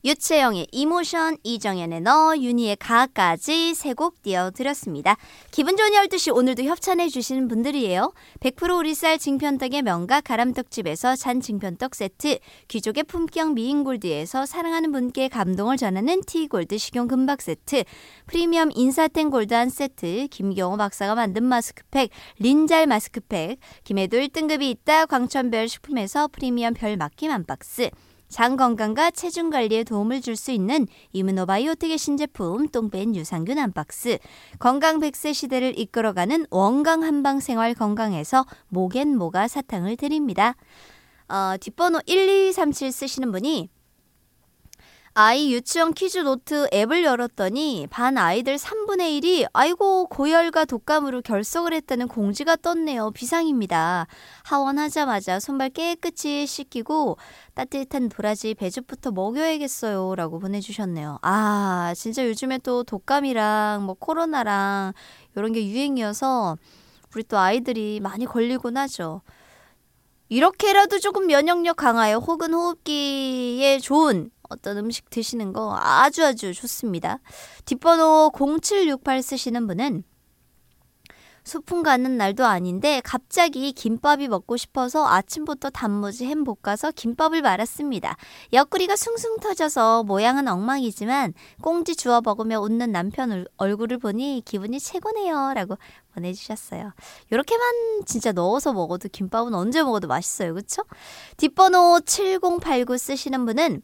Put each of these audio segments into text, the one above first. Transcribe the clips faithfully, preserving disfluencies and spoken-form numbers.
유채영의 이모션, 이정현의 너, 윤희의 가까지 세 곡 띄워드렸습니다. 기분 좋은 열두 시 오늘도 협찬해 주시는 분들이에요. 백 퍼센트 오리쌀 징편떡의 명가 가람떡집에서 잔 징편떡 세트, 귀족의 품격 미인골드에서 사랑하는 분께 감동을 전하는 티골드 식용 금박 세트, 프리미엄 인사템 골드 한 세트, 김경호 박사가 만든 마스크팩 린잘 마스크팩, 김해도 일 등급이 있다 광천별 식품에서 프리미엄 별 맡김 한 박스, 장 건강과 체중 관리에 도움을 줄 수 있는 이므노바이오틱의 신제품 똥뺀 유산균 한 박스, 건강 백 세 시대를 이끌어가는 원강 한방 생활 건강에서 모겐모가 사탕을 드립니다. 어, 뒷번호 일이삼칠 쓰시는 분이 아이 유치원 퀴즈 노트 앱을 열었더니 반 아이들 삼분의 일이 아이고 고열과 독감으로 결석을 했다는 공지가 떴네요. 비상입니다. 하원하자마자 손발 깨끗이 씻기고 따뜻한 도라지 배즙부터 먹여야겠어요. 라고 보내주셨네요. 아 진짜 요즘에 또 독감이랑 뭐 코로나랑 이런 게 유행이어서 우리 또 아이들이 많이 걸리곤 하죠. 이렇게라도 조금 면역력 강하여 혹은 호흡기에 좋은 어떤 음식 드시는 거 아주 아주 좋습니다. 뒷번호 공칠육팔 쓰시는 분은 소풍 가는 날도 아닌데 갑자기 김밥이 먹고 싶어서 아침부터 단무지 햄 볶아서 김밥을 말았습니다. 옆구리가 숭숭 터져서 모양은 엉망이지만 꽁지 주워 먹으며 웃는 남편 얼굴을 보니 기분이 최고네요. 라고 보내주셨어요. 이렇게만 진짜 넣어서 먹어도 김밥은 언제 먹어도 맛있어요. 그쵸? 뒷번호 칠공팔구 쓰시는 분은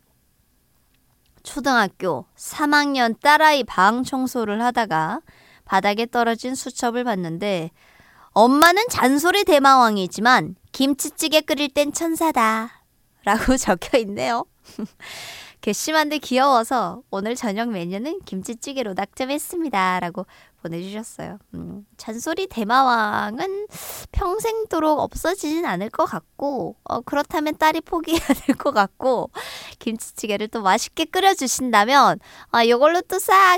초등학교 삼 학년 딸아이 방 청소를 하다가 바닥에 떨어진 수첩을 봤는데 엄마는 잔소리 대마왕이지만 김치찌개 끓일 땐 천사다 라고 적혀있네요. 괘씸한데 귀여워서 오늘 저녁 메뉴는 김치찌개로 낙점했습니다 라고 보내주셨어요. 음, 잔소리 대마왕은 평생도록 없어지진 않을 것 같고 어, 그렇다면 딸이 포기해야 될 것 같고 김치찌개를 또 맛있게 끓여주신다면 아, 이걸로 또 싹